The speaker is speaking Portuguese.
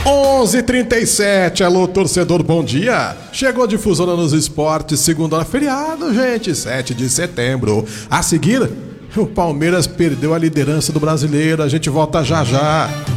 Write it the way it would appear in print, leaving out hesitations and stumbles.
11h37, alô torcedor, bom dia. Chegou a Difusora nos Esportes, segunda feriado, gente, 7 de setembro. A seguir, o Palmeiras perdeu a liderança do Brasileiro, a gente volta já já.